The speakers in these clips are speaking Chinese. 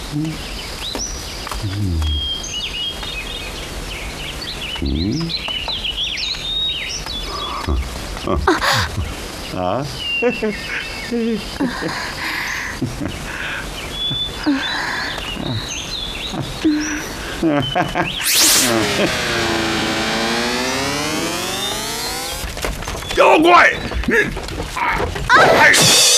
妖怪，你，哎，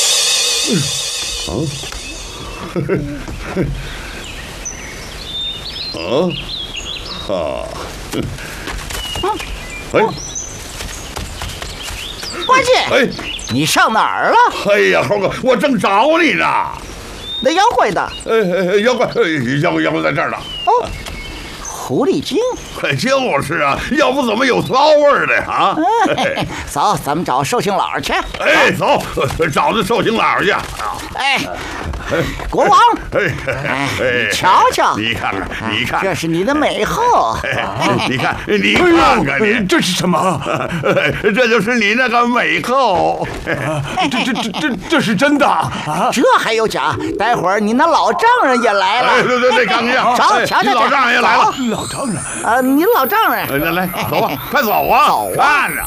伙计， 哎， 你上哪儿了？ 哎呀，猴哥，我正找你呢。 那妖怪的。 妖怪，妖怪在这儿呢。 哦，狐狸精。 就是啊，要不怎么有骚味儿的啊？ 走，咱们找寿星老去。 哎，走，找那寿星老去。 哎，国王，你瞧瞧， 你看看，你看， 这是你的美后。 你看，你看看你， 这是什么？ 这就是你那个美后。 这是真的啊？ 这还有假？待会儿你那老丈人也来了。 对，看看， 走，瞧瞧， 老丈人也来了。 老丈人你老丈人。 来，走吧，快走啊！ 走啊！ 看着，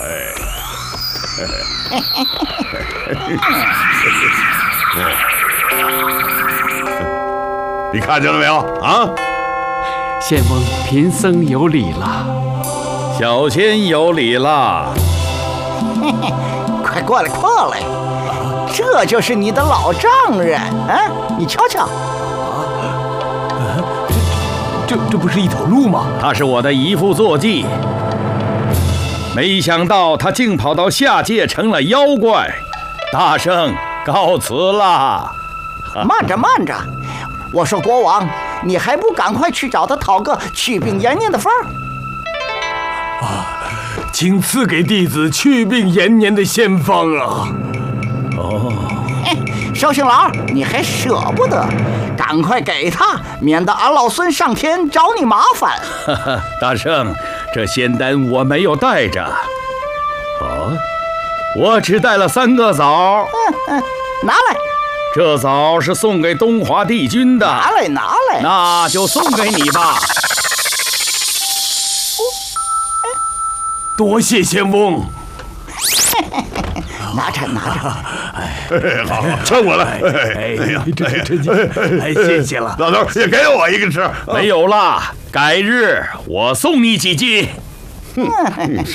你看见了没有啊？ 献翁贫僧有礼了， 小仙有礼了。 快过来，这就是你的老丈人啊！你瞧瞧。 这不是一头鹿吗？ 他是我的姨父坐骑，没想到他竟跑到下界成了妖怪。大圣告辞了。 慢着，我说国王，你还不赶快去找他讨个祛病延年的方儿？ 请赐给弟子祛病延年的仙方啊！ 寿星老，你还舍不得？赶快给他，免得俺老孙上天找你麻烦。 大圣，这仙丹我没有带着。我只带了3个枣。 拿来。 这枣是送给东华帝君的。 拿来。 那就送给你吧。 多谢仙翁。 拿着。 好，穿过来。 谢谢了。 老头也给我一个吃。 没有了，改日我送你几斤。